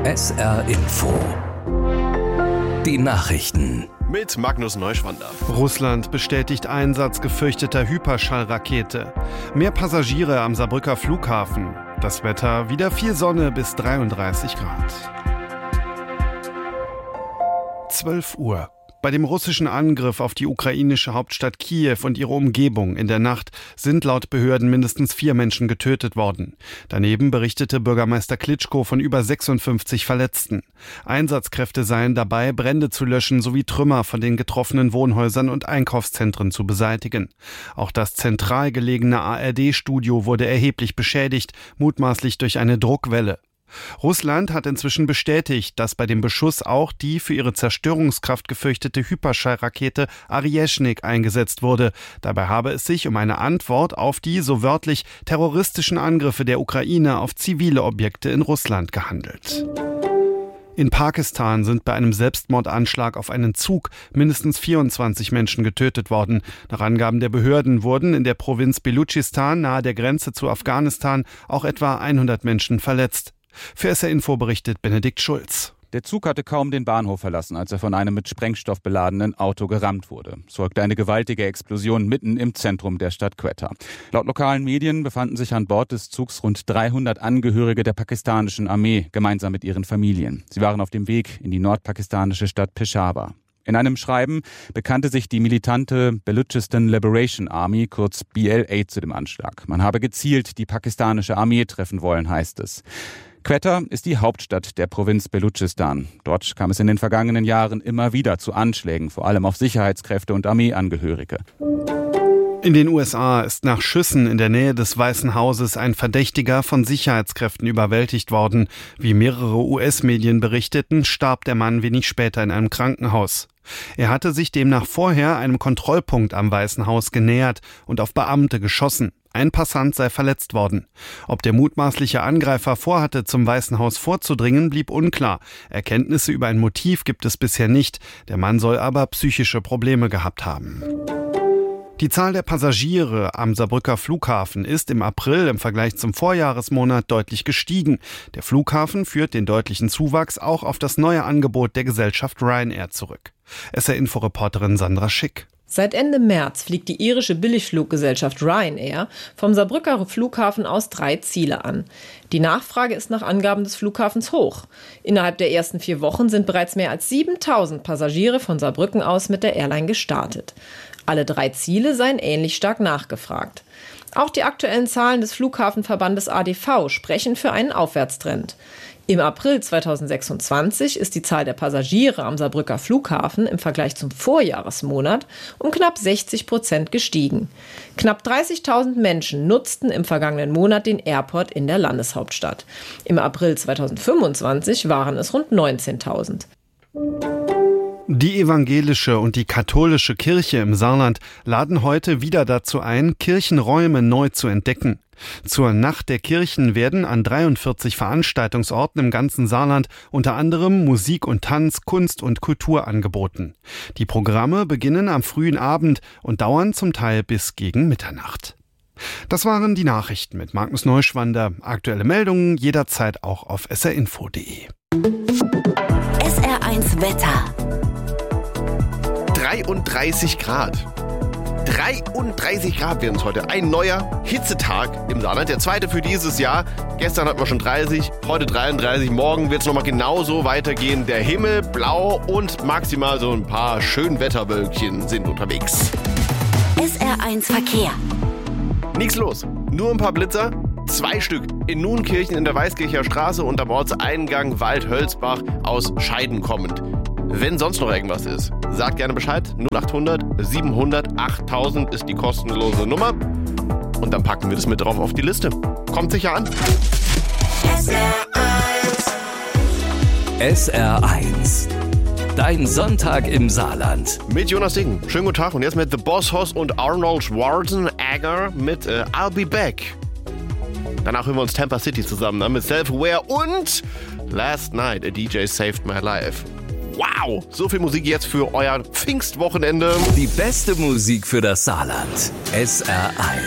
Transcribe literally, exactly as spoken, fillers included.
S R Info. Die Nachrichten. Mit Magnus Neuschwander. Russland bestätigt Einsatz gefürchteter Hyperschallrakete. Mehr Passagiere am Saarbrücker Flughafen. Das Wetter wieder viel Sonne bis dreiunddreißig Grad. zwölf Uhr. Bei dem russischen Angriff auf die ukrainische Hauptstadt Kiew und ihre Umgebung in der Nacht sind laut Behörden mindestens vier Menschen getötet worden. Daneben berichtete Bürgermeister Klitschko von über sechsundfünfzig Verletzten. Einsatzkräfte seien dabei, Brände zu löschen sowie Trümmer von den getroffenen Wohnhäusern und Einkaufszentren zu beseitigen. Auch das zentral gelegene A R D-Studio wurde erheblich beschädigt, mutmaßlich durch eine Druckwelle. Russland hat inzwischen bestätigt, dass bei dem Beschuss auch die für ihre Zerstörungskraft gefürchtete Hyperschallrakete Arieschnik eingesetzt wurde. Dabei habe es sich um eine Antwort auf die, so wörtlich, terroristischen Angriffe der Ukraine auf zivile Objekte in Russland gehandelt. In Pakistan sind bei einem Selbstmordanschlag auf einen Zug mindestens vierundzwanzig Menschen getötet worden. Nach Angaben der Behörden wurden in der Provinz Belutschistan nahe der Grenze zu Afghanistan auch etwa hundert Menschen verletzt. Für S R Info berichtet Benedikt Schulz. Der Zug hatte kaum den Bahnhof verlassen, als er von einem mit Sprengstoff beladenen Auto gerammt wurde. Es folgte eine gewaltige Explosion mitten im Zentrum der Stadt Quetta. Laut lokalen Medien befanden sich an Bord des Zugs rund dreihundert Angehörige der pakistanischen Armee, gemeinsam mit ihren Familien. Sie waren auf dem Weg in die nordpakistanische Stadt Peshawar. In einem Schreiben bekannte sich die militante Baluchistan Liberation Army, kurz B L A, zu dem Anschlag. Man habe gezielt die pakistanische Armee treffen wollen, heißt es. Quetta ist die Hauptstadt der Provinz Belutschistan. Dort kam es in den vergangenen Jahren immer wieder zu Anschlägen, vor allem auf Sicherheitskräfte und Armeeangehörige. In den U S A ist nach Schüssen in der Nähe des Weißen Hauses ein Verdächtiger von Sicherheitskräften überwältigt worden. Wie mehrere U S-Medien berichteten, starb der Mann wenig später in einem Krankenhaus. Er hatte sich demnach vorher einem Kontrollpunkt am Weißen Haus genähert und auf Beamte geschossen. Ein Passant sei verletzt worden. Ob der mutmaßliche Angreifer vorhatte, zum Weißen Haus vorzudringen, blieb unklar. Erkenntnisse über ein Motiv gibt es bisher nicht. Der Mann soll aber psychische Probleme gehabt haben. Die Zahl der Passagiere am Saarbrücker Flughafen ist im April im Vergleich zum Vorjahresmonat deutlich gestiegen. Der Flughafen führt den deutlichen Zuwachs auch auf das neue Angebot der Gesellschaft Ryanair zurück. S R-Info-Reporterin Sandra Schick. Seit Ende März fliegt die irische Billigfluggesellschaft Ryanair vom Saarbrücker Flughafen aus drei Ziele an. Die Nachfrage ist nach Angaben des Flughafens hoch. Innerhalb der ersten vier Wochen sind bereits mehr als siebentausend Passagiere von Saarbrücken aus mit der Airline gestartet. Alle drei Ziele seien ähnlich stark nachgefragt. Auch die aktuellen Zahlen des Flughafenverbandes A D V sprechen für einen Aufwärtstrend. Im April zweitausendsechsundzwanzig ist die Zahl der Passagiere am Saarbrücker Flughafen im Vergleich zum Vorjahresmonat um knapp sechzig Prozent gestiegen. Knapp dreißigtausend Menschen nutzten im vergangenen Monat den Airport in der Landeshauptstadt. Im April zweitausendfünfundzwanzig waren es rund neunzehntausend. Die evangelische und die katholische Kirche im Saarland laden heute wieder dazu ein, Kirchenräume neu zu entdecken. Zur Nacht der Kirchen werden an dreiundvierzig Veranstaltungsorten im ganzen Saarland unter anderem Musik und Tanz, Kunst und Kultur angeboten. Die Programme beginnen am frühen Abend und dauern zum Teil bis gegen Mitternacht. Das waren die Nachrichten mit Magnus Neuschwander. Aktuelle Meldungen jederzeit auch auf s r info punkt d e. S R eins Wetter. dreiunddreißig Grad. dreiunddreißig Grad werden es heute. Ein neuer Hitzetag im Saarland. Der zweite für dieses Jahr. Gestern hatten wir schon dreißig, heute dreiunddreißig. Morgen wird es nochmal genauso weitergehen. Der Himmel blau und maximal so ein paar Schönwetterwölkchen sind unterwegs. S R eins Verkehr. Nichts los. Nur ein paar Blitzer. Zwei Stück in Nuenkirchen in der Weißkircher Straße und am Ortseingang Waldhölzbach aus Scheiden kommend. Wenn sonst noch irgendwas ist, sagt gerne Bescheid. null achthundert siebenhundert achttausend ist die kostenlose Nummer. Und dann packen wir das mit drauf auf die Liste. Kommt sicher an. S R eins. S R eins. Dein Sonntag im Saarland. Mit Jonas Ding. Schönen guten Tag. Und jetzt mit The Boss Hoss und Arnold Schwarzenegger mit äh, I'll Be Back. Danach hören wir uns Tampa City zusammen ne? mit Self-Aware und Last Night a D J Saved My Life. Wow, so viel Musik jetzt für euer Pfingstwochenende. Die beste Musik für das Saarland. S R eins.